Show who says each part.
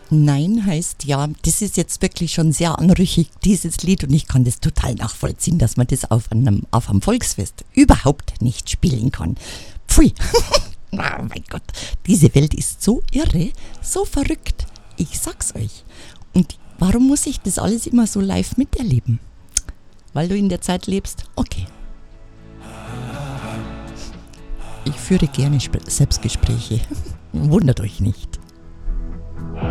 Speaker 1: Nein heißt ja, das ist jetzt wirklich schon sehr anrüchig, dieses Lied, und ich kann das total nachvollziehen, dass man das auf einem Volksfest überhaupt nicht spielen kann. Pfui! Oh mein Gott, diese Welt ist so irre, so verrückt. Ich sag's euch. Und warum muss ich das alles immer so live miterleben? Weil du in der Zeit lebst? Okay. Ich führe gerne Selbstgespräche. Wundert euch nicht.